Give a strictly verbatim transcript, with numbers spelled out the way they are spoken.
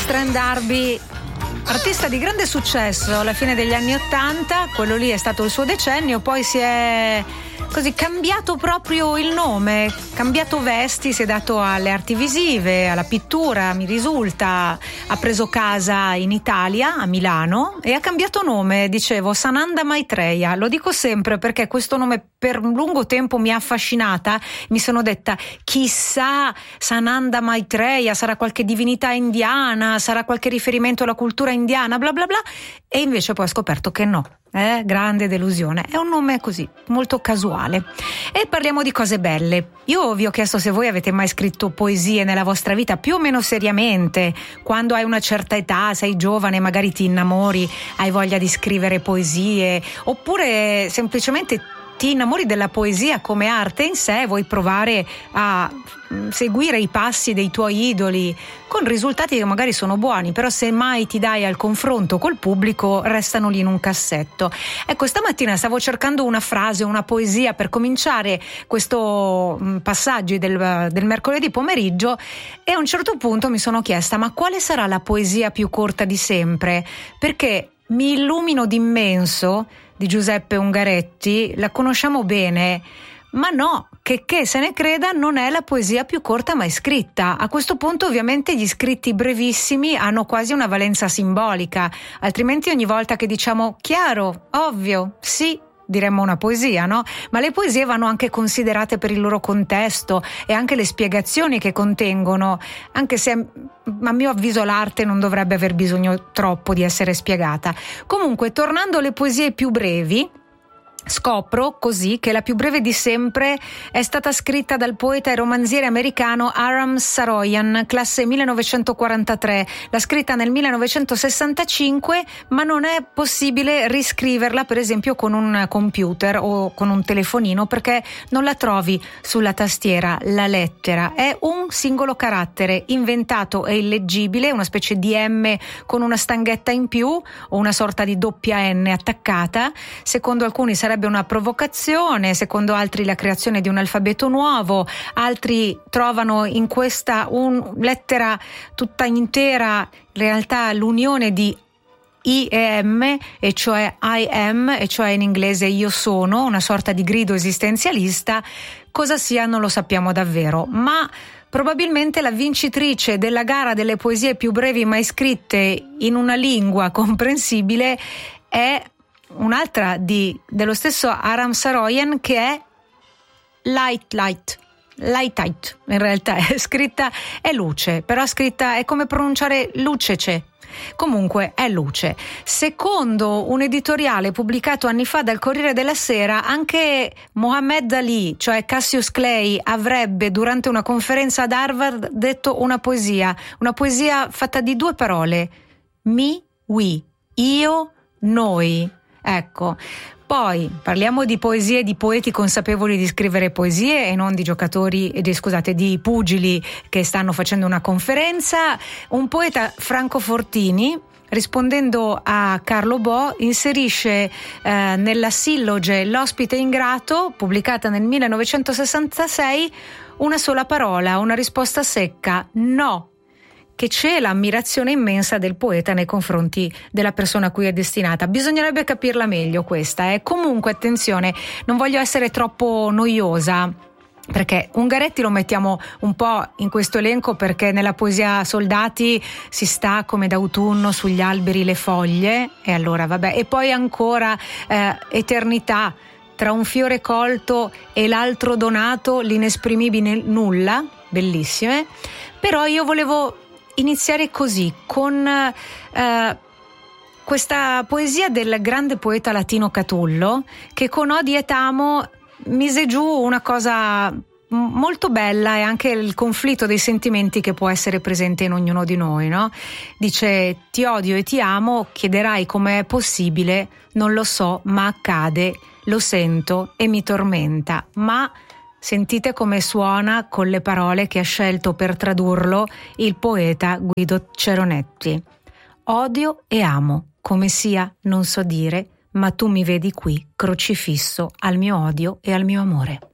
Strand Arby, artista di grande successo alla fine degli anni Ottanta, quello lì è stato il suo decennio, poi si è così cambiato proprio il nome, cambiato vesti, si è dato alle arti visive, alla pittura, mi risulta, ha preso casa in Italia, a Milano, e ha cambiato nome, dicevo, Sananda Maitreya. Lo dico sempre perché questo nome per un lungo tempo mi ha affascinata, mi sono detta chissà, Sananda Maitreya sarà qualche divinità indiana, sarà qualche riferimento alla cultura indiana, bla bla bla, e invece poi ho scoperto che no. Eh, grande delusione, è un nome così molto casuale. E parliamo di cose belle. Io vi ho chiesto se voi avete mai scritto poesie nella vostra vita, più o meno seriamente, quando hai una certa età, sei giovane, magari ti innamori, hai voglia di scrivere poesie, oppure semplicemente ti innamori della poesia come arte in sé, vuoi provare a seguire i passi dei tuoi idoli con risultati che magari sono buoni, però se mai ti dai al confronto col pubblico restano lì in un cassetto. Ecco, stamattina stavo cercando una frase, una poesia per cominciare questo passaggio del, del mercoledì pomeriggio, e a un certo punto mi sono chiesta: ma quale sarà la poesia più corta di sempre? Perché Mi illumino d'immenso di Giuseppe Ungaretti la conosciamo bene, ma no, che che se ne creda, non è la poesia più corta mai scritta. A questo punto ovviamente gli scritti brevissimi hanno quasi una valenza simbolica, altrimenti ogni volta che diciamo chiaro, ovvio, sì, diremmo una poesia, no? Ma le poesie vanno anche considerate per il loro contesto e anche le spiegazioni che contengono, anche se a mio avviso l'arte non dovrebbe aver bisogno troppo di essere spiegata. Comunque, tornando alle poesie più brevi, scopro così che la più breve di sempre è stata scritta dal poeta e romanziere americano Aram Saroyan, classe millenovecentoquarantatré. L'ha scritta nel millenovecentosessantacinque, ma non è possibile riscriverla per esempio con un computer o con un telefonino, perché non la trovi sulla tastiera. La lettera è un singolo carattere inventato e illeggibile, una specie di M con una stanghetta in più o una sorta di doppia N attaccata. Secondo alcuni sarebbe una provocazione, secondo altri la creazione di un alfabeto nuovo, altri trovano in questa un lettera tutta intera in realtà l'unione di I e M, e cioè I am, e cioè in inglese io sono, una sorta di grido esistenzialista. Cosa sia non lo sappiamo davvero, ma probabilmente la vincitrice della gara delle poesie più brevi mai scritte in una lingua comprensibile è un'altra di, dello stesso Aram Saroyan, che è Light Light Light Light. In realtà è scritta, è luce, però scritta è come pronunciare lucece. Comunque è luce. Secondo un editoriale pubblicato anni fa dal Corriere della Sera, anche Muhammad Ali, cioè Cassius Clay, avrebbe durante una conferenza ad Harvard detto una poesia, una poesia fatta di due parole: me, we, io, noi. Ecco, poi parliamo di poesie, di poeti consapevoli di scrivere poesie e non di giocatori, di, scusate, di pugili che stanno facendo una conferenza. Un poeta, Franco Fortini, rispondendo a Carlo Bo, inserisce eh, nella silloge L'ospite ingrato, pubblicata nel millenovecentosessantasei, una sola parola, una risposta secca: no, che c'è l'ammirazione immensa del poeta nei confronti della persona a cui è destinata. Bisognerebbe capirla meglio questa. Eh. Comunque, attenzione, non voglio essere troppo noiosa, perché Ungaretti lo mettiamo un po' in questo elenco perché nella poesia Soldati si sta come d'autunno sugli alberi le foglie, e allora vabbè, e poi ancora eh, Eternità, tra un fiore colto e l'altro donato, l'inesprimibile nulla, bellissime. Però io volevo iniziare così, con eh, questa poesia del grande poeta latino Catullo, che con Odi et Amo mise giù una cosa molto bella, e anche il conflitto dei sentimenti che può essere presente in ognuno di noi, no? Dice: ti odio e ti amo, chiederai com'è possibile, non lo so, ma accade, lo sento e mi tormenta, ma sentite come suona con le parole che ha scelto per tradurlo il poeta Guido Ceronetti. Odio e amo, come sia non so dire, ma tu mi vedi qui, crocifisso al mio odio e al mio amore.